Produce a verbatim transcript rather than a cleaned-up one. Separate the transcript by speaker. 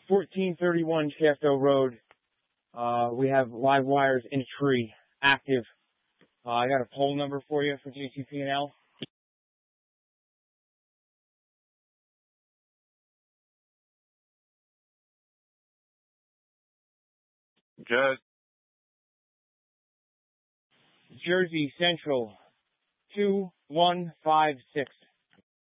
Speaker 1: fourteen thirty-one Shafto Road. Uh, we have live wires in a tree, active. Uh, I got a poll number for you for J C P and L.
Speaker 2: Good.
Speaker 1: Jersey Central, two one five six.